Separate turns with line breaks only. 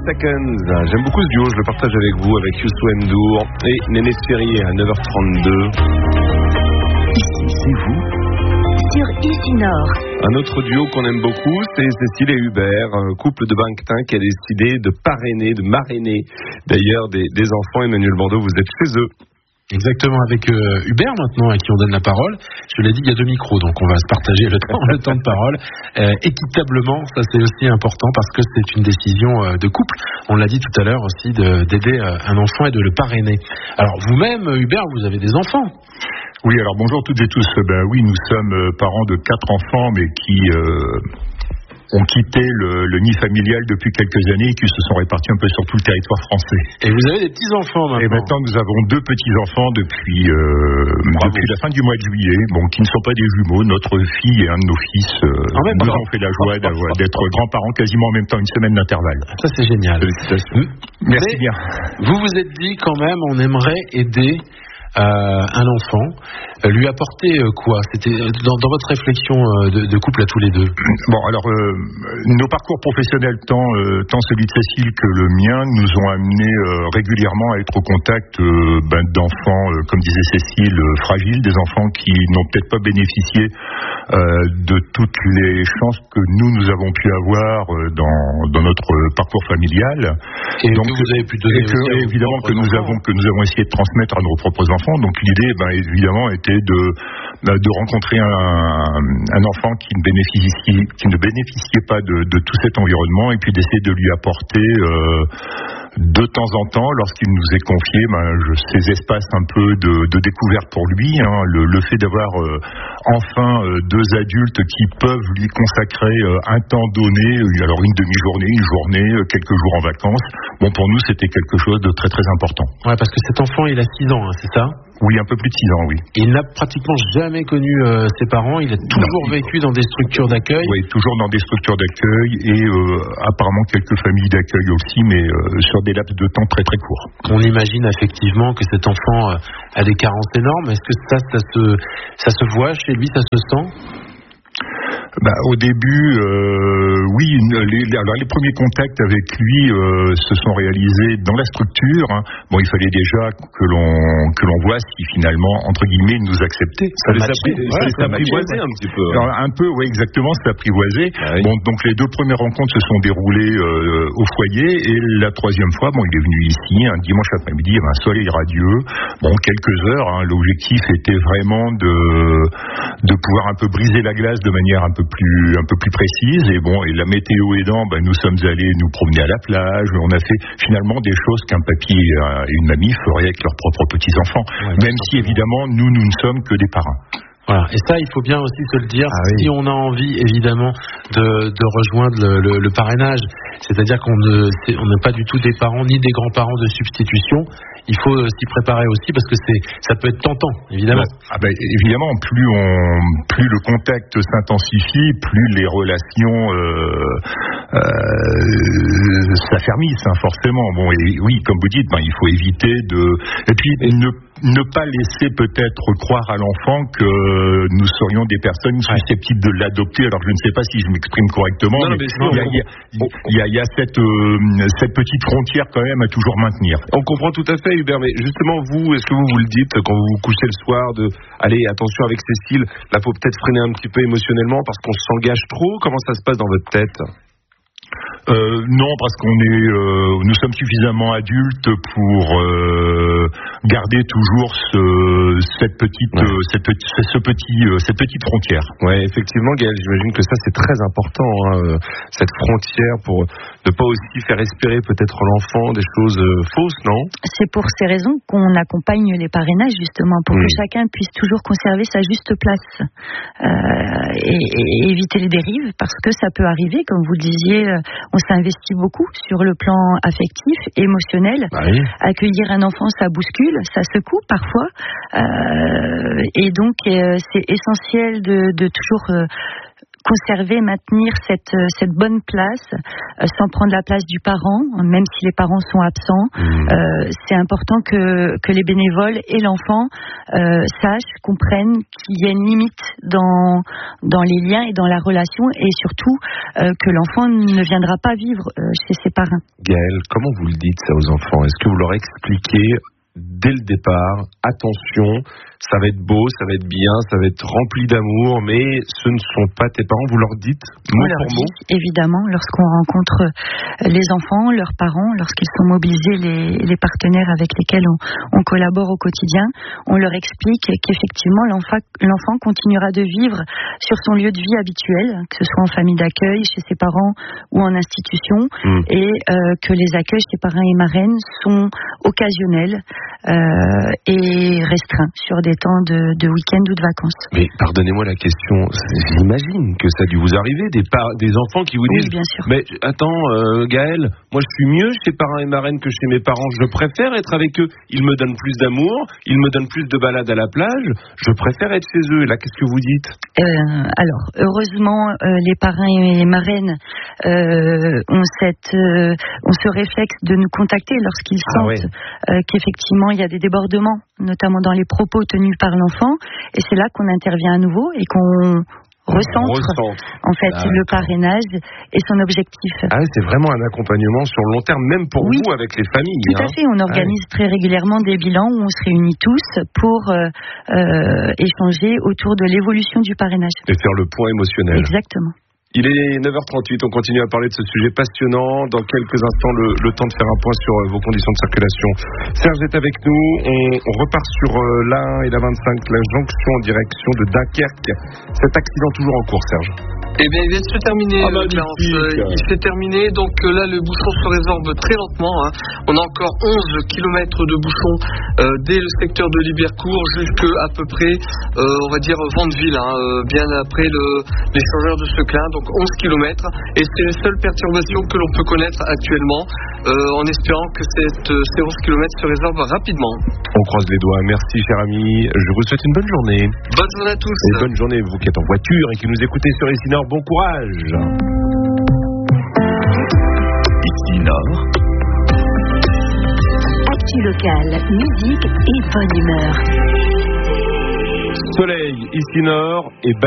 Seconds. J'aime beaucoup ce duo, je le partage avec vous, avec Youssou N'Dour et Néné Ferrier à 9h32. Ici, c'est vous
sur Ici Nord.
Un autre duo qu'on aime beaucoup, c'est Cécile et Hubert, un couple de Banctin qui a décidé de parrainer, de marrainer d'ailleurs des enfants. Emmanuel Bordeaux, vous êtes chez eux.
Exactement, avec Hubert maintenant, à qui on donne la parole. Je l'ai dit, il y a 2 micros, donc on va se partager le temps de parole équitablement. Ça, c'est aussi important parce que c'est une décision de couple. On l'a dit tout à l'heure aussi, d'aider un enfant et de le parrainer. Alors vous-même, Hubert, vous avez des enfants.
Oui, alors bonjour toutes et tous. Oui, nous sommes parents de 4 enfants, mais qui ont quitté le nid familial depuis quelques années et qui se sont répartis un peu sur tout le territoire français.
Et vous avez des petits-enfants maintenant.
Et maintenant, nous avons 2 petits-enfants depuis la fin du mois de juillet, qui ne sont pas des jumeaux. Notre fille et un de nos fils nous ont fait la joie d'être grands-parents quasiment en même temps, une semaine d'intervalle.
Ça, c'est génial.
Félicitations. Merci bien.
Vous vous êtes dit quand même, on aimerait aider un enfant, lui apporter quoi? C'était dans votre réflexion de couple à tous les deux.
Bon, alors nos parcours professionnels, tant celui de Cécile que le mien, nous ont amenés régulièrement à être au contact d'enfants, comme disait Cécile, fragiles, des enfants qui n'ont peut-être pas bénéficié de toutes les chances que nous avons pu avoir dans notre parcours familial.
Et donc vous avez pu donner
évidemment que nous avons essayé de transmettre à nos propres enfants. Donc l'idée, évidemment, était de rencontrer un enfant qui ne bénéficiait pas de tout cet environnement et puis d'essayer de lui apporter de temps en temps, lorsqu'il nous est confié ces espaces un peu de découverte pour lui, le fait d'avoir enfin 2 adultes qui peuvent lui consacrer un temps donné, alors une demi-journée, une journée, quelques jours en vacances. Pour nous, c'était quelque chose de très très important.
Ouais, parce que cet enfant, il a 6 ans, c'est ça ?
Oui, un peu plus de 6 ans, oui.
Il n'a pratiquement jamais connu ses parents, il a toujours vécu dans des structures d'accueil.
Oui, toujours dans des structures d'accueil et apparemment quelques familles d'accueil aussi, mais sur des laps de temps très très courts.
On imagine effectivement que cet enfant a des carences énormes. Est-ce que ça se voit chez lui, ça se sent ?
Au début, oui. Alors les premiers contacts avec lui se sont réalisés dans la structure. Il fallait déjà que l'on voit si finalement, entre guillemets, il nous acceptait.
Ça les apprivoisait un petit peu.
Alors, un peu, oui, exactement, ça apprivoisait. Ah, oui. Donc les 2 premières rencontres se sont déroulées au foyer et la 3e fois, il est venu ici un dimanche après-midi, il y avait un soleil radieux. Quelques heures. L'objectif était vraiment de pouvoir un peu briser la glace de manière un peu plus précise et la météo aidant, nous sommes allés nous promener à la plage, on a fait finalement des choses qu'un papy et une mamie feraient avec leurs propres petits-enfants, même si évidemment nous ne sommes que des parrains.
Voilà. Et ça, il faut bien aussi se le dire, si on a envie évidemment de rejoindre le parrainage, c'est-à-dire qu'on n'est pas du tout des parents ni des grands-parents de substitution, il faut s'y préparer aussi parce que ça peut être tentant, évidemment.
Évidemment, plus le contact s'intensifie, plus les relations s'affermissent, forcément. Et oui, comme vous dites, il faut éviter et puis ne pas laisser peut-être croire à l'enfant que nous serions des personnes susceptibles de l'adopter. Alors je ne sais pas si je m'exprime correctement, mais il y a cette petite frontière quand même à toujours maintenir.
On comprend tout à fait, Hubert, mais justement est-ce que vous le dites quand vous vous couchez le soir allez, attention avec Cécile, là faut peut-être freiner un petit peu émotionnellement parce qu'on s'engage trop. Comment ça se passe dans votre tête ?
Non, parce nous sommes suffisamment adultes pour garder toujours cette petite frontière.
Ouais, effectivement, Gaël, j'imagine que ça c'est très important, cette frontière pour ne pas aussi faire espérer peut-être l'enfant des choses fausses, non ?
C'est pour ces raisons qu'on accompagne les parrainages justement, pour que chacun puisse toujours conserver sa juste place et éviter les dérives, parce que ça peut arriver, comme vous le disiez. On s'investit beaucoup sur le plan affectif, émotionnel. Accueillir un enfant, ça bouscule, ça secoue parfois. Et donc, c'est essentiel de toujours conserver, maintenir cette bonne place sans prendre la place du parent, même si les parents sont absents. C'est important que les bénévoles et l'enfant sachent, comprennent qu'il y a une limite dans les liens et dans la relation, et surtout que l'enfant ne viendra pas vivre chez ses parrains.
Gaëlle, comment vous le dites ça aux enfants? Est-ce que vous leur expliquez dès le départ, attention, ça va être beau, ça va être bien, ça va être rempli d'amour, mais ce ne sont pas tes parents, vous leur dites mot pour mot?
Évidemment, lorsqu'on rencontre les enfants, leurs parents, lorsqu'ils sont mobilisés, les partenaires avec lesquels on collabore au quotidien, on leur explique qu'effectivement l'enfant continuera de vivre sur son lieu de vie habituel, que ce soit en famille d'accueil, chez ses parents ou en institution, et que les accueils chez parrains et marraines sont occasionnels et restreints sur des temps de week-end ou de vacances.
Mais pardonnez-moi la question, j'imagine que ça a dû vous arriver, des enfants qui vous disent,
oui, bien sûr.
Mais attends Gaëlle, moi je suis mieux chez parrains et marraines que chez mes parents, je préfère être avec eux, ils me donnent plus d'amour, ils me donnent plus de balades à la plage, je préfère être chez eux. Et là, qu'est-ce que vous dites?
Alors, heureusement, les parrains et marraines ont ce réflexe de nous contacter lorsqu'ils sentent qu'effectivement il y a des débordements, notamment dans les propos tenus par l'enfant, et c'est là qu'on intervient à nouveau et qu'on recentre en fait le parrainage et son objectif.
C'est vraiment un accompagnement sur le long terme, même pour vous avec les familles.
Tout à fait, on organise très régulièrement des bilans où on se réunit tous pour échanger autour de l'évolution du parrainage.
Et faire le point émotionnel.
Exactement.
Il est 9h38, on continue à parler de ce sujet passionnant. Dans quelques instants, le temps de faire un point sur vos conditions de circulation. Serge est avec nous, on repart sur l'A1 et la 25, la jonction en direction de Dunkerque. Cet accident toujours en cours, Serge?
Eh bien, il vient de se terminer, Clarence. Il s'est terminé, donc là, le bouchon se résorbe très lentement. On a encore 11 km de bouchon dès le secteur de Libercourt jusqu'à peu près, on va dire, Vandeville, bien après l'échangeur de Seclin, donc 11 km. Et c'est les seules perturbations que l'on peut connaître actuellement, en espérant que ces 11 km se résorbent rapidement.
On croise les doigts. Merci, cher ami. Je vous souhaite une bonne journée.
Bonne journée à tous.
Et bonne journée, vous qui êtes en voiture et qui nous écoutez sur Ici Nord. Bon courage.
Ici Nord. Actu locale, musique et bonne humeur.
Soleil, Ici Nord et